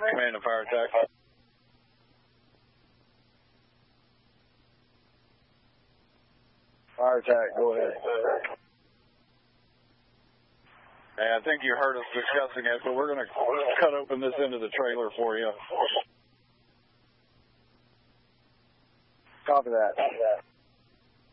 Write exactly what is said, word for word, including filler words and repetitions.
Command and fire attack. Fire attack, go ahead. Hey, I think you heard us discussing it, but we're going to cut open this end of the trailer for you. Copy that. Copy that.